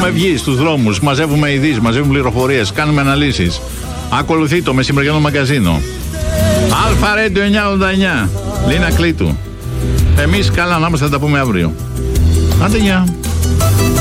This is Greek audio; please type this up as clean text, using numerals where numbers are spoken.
Έχουμε βγει στους δρόμους, μαζεύουμε ειδήσεις, μαζεύουμε πληροφορίες, κάνουμε αναλύσεις. Ακολουθεί το μεσημεριανό μαγκαζίνο. Αλφα Ρέντιο 989. Λίνα Κλήτου. Εμείς καλά να είμαστε, θα τα πούμε αύριο. Άντε, γεια.